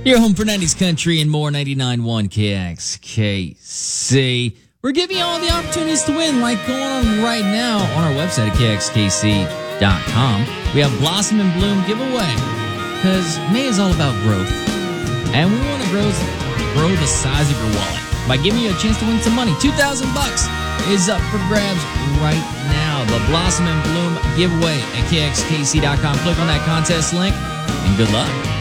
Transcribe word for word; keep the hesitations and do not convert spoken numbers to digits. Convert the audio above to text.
Your home for nineties country and more, ninety-nine point one K X K C. We're giving you all the opportunities to win, like going on right now on our website at K X K C dot com. We have Blossom and Bloom giveaway, because May is all about growth. And we want to grow, grow the size of your wallet by giving you a chance to win some money. two thousand bucks is up for grabs right now. The Blossom and Bloom giveaway at K X K C dot com. Click on that contest link, and good luck.